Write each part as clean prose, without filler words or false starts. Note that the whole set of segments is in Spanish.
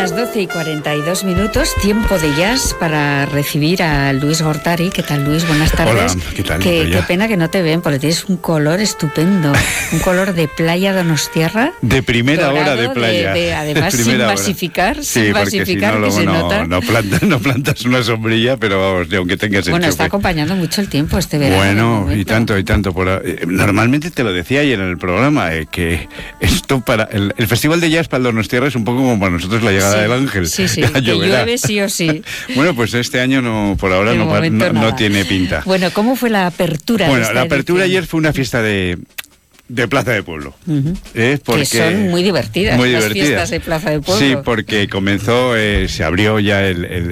Las 12:42, tiempo de jazz para recibir a Luis Gortari. ¿Qué tal, Luis? Buenas tardes. Hola, ¿qué tal? Qué pena que no te ven, porque tienes un color estupendo, un color de playa donostiarra. De primera hora de playa. Además, sin masificar, sí, porque si no, luego no plantas una sombrilla, pero vamos, aunque tengas el Bueno, chope. está acompañando mucho el tiempo este verano. Bueno, y tanto. Normalmente te lo decía ayer en el programa, que esto para el Festival de Jazz para el Donostiarra es un poco como para nosotros la llegada del ángel. Sí, que llueve sí o sí. Bueno, pues este año por ahora no tiene pinta. Bueno, ¿cómo fue la apertura? Bueno, la apertura ayer fue una fiesta de Plaza de Pueblo. Que son muy divertidas las fiestas de Plaza de Pueblo. Sí, porque comenzó, se abrió ya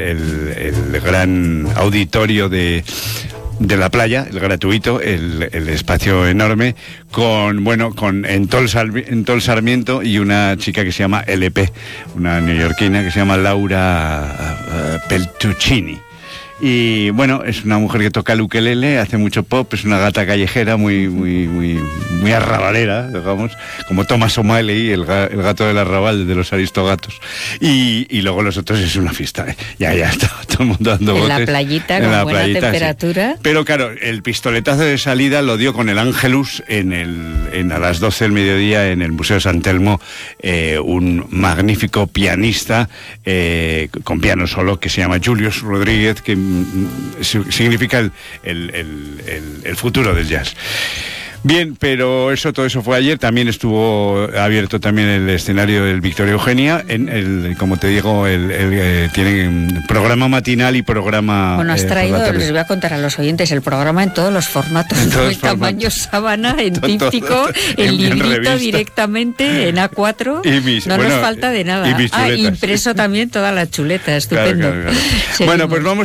el gran auditorio de la playa, el gratuito, el espacio enorme, con Entol Sarmiento y una chica que se llama LP, una neoyorquina que se llama Laura Peltuccini. Y bueno, es una mujer que toca el ukelele, hace mucho pop, es una gata callejera muy arrabalera, digamos, como Thomas O'Malley, el gato del arrabal de los Aristogatos. Y luego los otros es una fiesta. Ya está todo el mundo dando botes. En la playita, con buena temperatura. Sí. Pero claro, el pistoletazo de salida lo dio con el Ángelus a las 12 del mediodía en el Museo San Telmo, un magnífico pianista con piano solo que se llama Julius Rodríguez, que significa el futuro del jazz. Bien, pero todo eso fue ayer. También estuvo abierto también el escenario del Victoria Eugenia. Como te digo, tienen programa matinal y programa. Bueno, has traído, les voy a contar a los oyentes, el programa en todos los formatos. En tamaño sábana, en típico, en librito directamente, en A4. Nos falta de nada. Impreso también toda la chuleta, estupendo. Claro. Bueno, pues vamos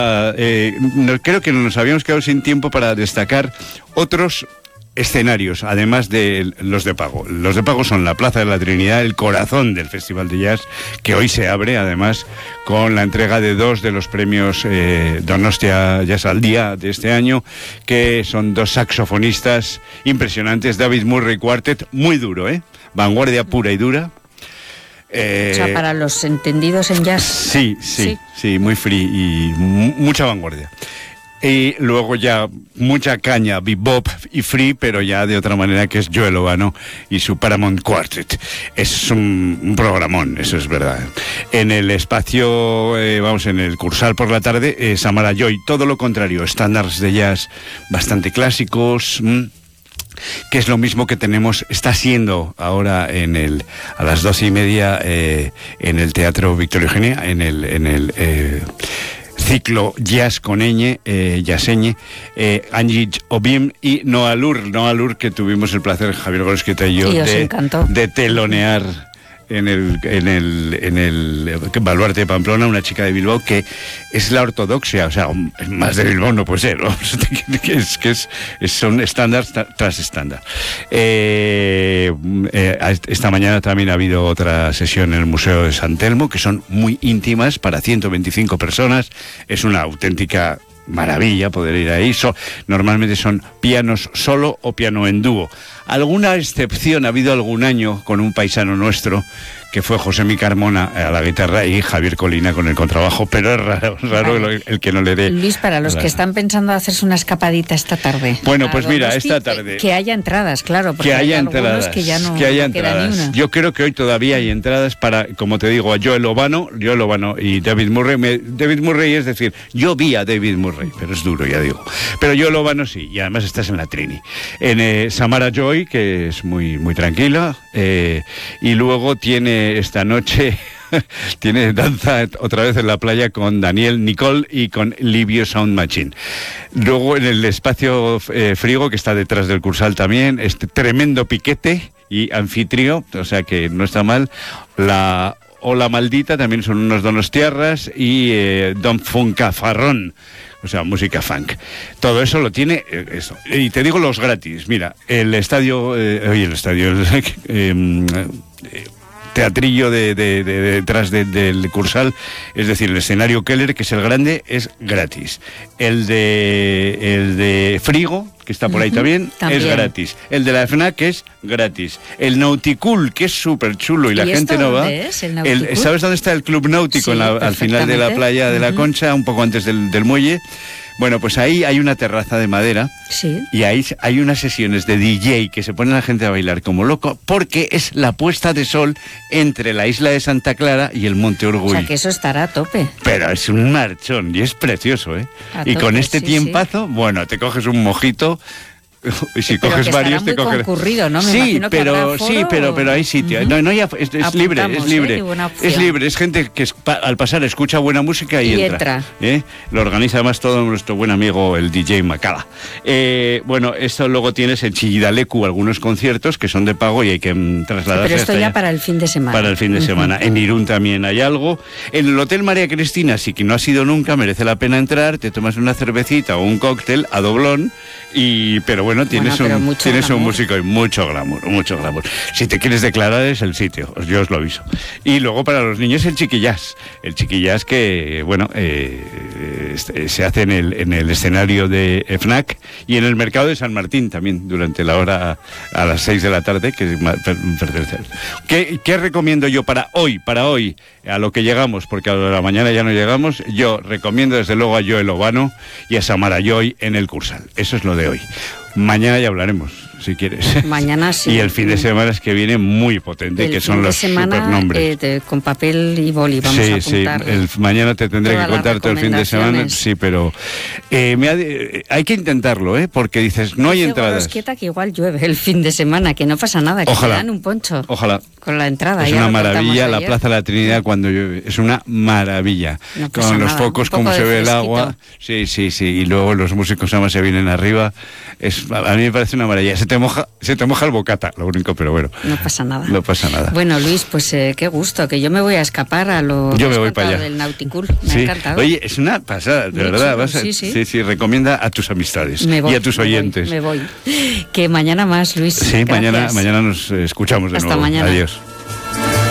creo que nos habíamos quedado sin tiempo para destacar otros escenarios, además de los de pago. Los de pago son la Plaza de la Trinidad, el corazón del Festival de Jazz, que hoy se abre, además, con la entrega de 2 de los premios Donostia Jazz al Día de este año, que son 2 saxofonistas impresionantes, David Murray Quartet, muy duro, vanguardia pura y dura. O sea, para los entendidos en jazz. Sí, muy free y mucha vanguardia. Y luego ya mucha caña, bebop y free, pero ya de otra manera, que es Joel Ovano y su Paramount Quartet. Es un programón, eso es verdad. En el espacio, en el Cursal por la tarde, Samara Joy, todo lo contrario, estándares de jazz bastante clásicos, que es lo mismo que está siendo ahora a las 12:30 en el Teatro Victoria Eugenia, en el ciclo Jazz con Jazzeñe, Angie Obim y Noa Lur, que tuvimos el placer, Javier Gorosqueta y yo, de telonear en el Baluarte de Pamplona, una chica de Bilbao que es la ortodoxia, o sea, más de Bilbao no puede ser, ¿no? Son estándar tras estándar. Esta mañana también ha habido otra sesión en el Museo de San Telmo, que son muy íntimas, para 125 personas, es una auténtica maravilla poder ir ahí. Normalmente son pianos solo o piano en dúo. Alguna excepción ha habido algún año con un paisano nuestro, que fue José Mi Carmona a la guitarra y Javier Colina con el contrabajo, pero es raro el que no le dé. Luis, para los que están pensando hacerse una escapadita esta tarde. Bueno, pues mira, esta tarde. Que haya entradas, claro, porque que haya hay entradas, que ya no queda ni una. Yo creo que hoy todavía hay entradas para, como te digo, a Joel Ovano y David Murray. David Murray, es decir, yo vi a David Murray, pero es duro, ya digo. Pero Joel Ovano sí, y además estás en la Trini. En Samara Joy, que es muy tranquila, y luego tiene esta noche tiene danza otra vez en la playa con Daniel Nicole y con Livio Sound Machine. Luego en el espacio Frigo, que está detrás del Cursal también, este tremendo piquete y anfitrio, o sea que no está mal. La Ola Maldita también son unos donostiarras y Don Funcafarrón, o sea, música funk. Todo eso lo tiene eso. Y te digo los gratis. Mira, el teatrillo de detrás del Cursal, es decir, el escenario Keller, que es el grande, es gratis. El de Frigo, que está por ahí también, es gratis. El de la FNAC es gratis. El Nauticool, que es súper chulo y la gente no va. ¿Es el ¿Sabes dónde está el Club Náutico? Sí, al final de la playa de la Concha, un poco antes del muelle. Bueno, pues ahí hay una terraza de madera. Sí. Y ahí hay unas sesiones de DJ que se pone la gente a bailar como loco, porque es la puesta de sol entre la isla de Santa Clara y el Monte Orgull. O sea, que eso estará a tope. Pero es un marchón y es precioso, ¿eh? Y con este tiempazo, bueno, te coges un mojito. Y si pero coges varios te coges. Concurrido, ¿no? Sí, pero hay sitio. No, es libre, es libre, es gente que al pasar escucha buena música y entra. Lo organiza además todo nuestro buen amigo el DJ Macala. Bueno, esto luego tienes en Chillidalecu algunos conciertos que son de pago y hay que trasladarse. Pero esto ya para el fin de semana. Para el fin de semana. En Irún también hay algo. En el Hotel María Cristina, sí que no has ido nunca, merece la pena entrar, te tomas una cervecita o un cóctel a doblón pero bueno, tienes un músico y mucho glamour. Si te quieres declarar es el sitio, yo os lo aviso. Y luego para los niños el chiquillás que, bueno, se hace en el escenario de FNAC y en el mercado de San Martín también, durante la hora a las 6 de la tarde, que pertenece. ¿Qué recomiendo yo para hoy, a lo que llegamos? Porque a la mañana ya no llegamos. Yo recomiendo desde luego a Joel Obano y a Samara Joy en el Cursal. Eso es lo de hoy. Mañana ya hablaremos, si quieres. Mañana sí. Y el fin de semana es que viene muy potente, que son los supernombres. Con papel y boli vamos a apuntar. Sí, mañana te tendré que contar todo el fin de semana. Sí, pero hay que intentarlo, porque dices, no hay entradas. Quieta que igual llueve el fin de semana, que no pasa nada, que te dan un poncho. Ojalá. Con la entrada. Es una maravilla la Plaza de la Trinidad cuando llueve. Es una maravilla. No con los focos, cómo se ve el agua. Sí. Y luego los músicos además se vienen arriba. A mí me parece una maravilla. Se te moja el bocata, lo único, pero bueno. No pasa nada. No pasa nada. Bueno, Luis, pues qué gusto, que yo me voy a escapar a lo yo me voy para allá. Del Nauticool. Me ha encantado. Oye, es una pasada, de verdad. Sí, recomienda a tus amistades y a tus oyentes. Me voy. Que mañana más, Luis. Sí, mañana nos escuchamos de nuevo. Hasta mañana. Adiós.